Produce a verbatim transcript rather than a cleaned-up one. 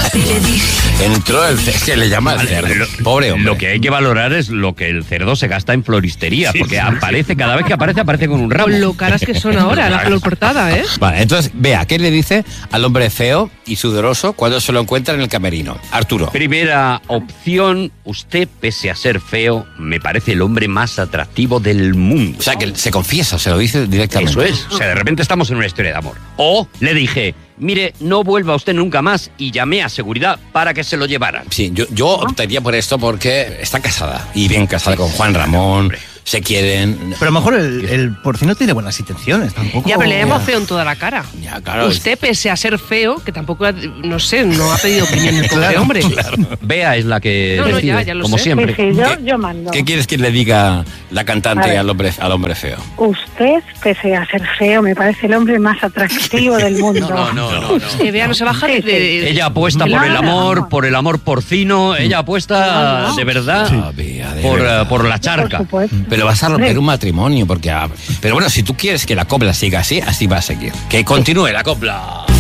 Entró el cerdo, que le llama el cerdo. Lo, Pobre hombre. Lo que hay que valorar es lo que el cerdo se gasta en floristería, Sí, porque sí, aparece, cada vez que aparece, aparece con un ramo. Con lo caras que son ahora, la flor portada, ¿eh? Vale, entonces, vea, ¿qué le dice al hombre feo y sudoroso cuando se lo encuentra en el camerino? Arturo. Primera opción, usted, pese a ser feo, me parece el hombre más atractivo del mundo. O sea, que se confiesa, se lo dice directamente. Eso es, o sea, de repente estamos en una historia de amor. O le dije, mire, no vuelva usted nunca más, y llamé a seguridad para que se lo llevaran. Sí, yo, yo optaría por esto porque está casada, y bien casada con Juan Ramón, se quieren. Pero a lo mejor el, el porcino tiene buenas intenciones, tampoco. Ya, pero le hemos feo en toda la cara. Ya, claro. Usted, pese a ser feo, que tampoco, ha- no sé, no ha pedido opinión del pobre Claro, hombre. Bea es la que No, no, decide, ya, ya lo como sé. siempre. Sí, sí, yo, ¿Qué- yo mando. ¿Qué quieres que le diga la A cantante ver. al hombre, al hombre feo? Usted, pese a ser feo, me parece el hombre más atractivo del mundo. No, no, no, no. Que vea, no se baja de... de- Ella apuesta por el Claro. amor, por el amor porcino, ella apuesta No, no. de verdad Ah, Bea, de por, verdad. eh, por la Por charca. supuesto. Pero vas a romper un matrimonio, porque... ah, pero bueno, si tú quieres que la copla siga así, así va a seguir. Que continúe la copla.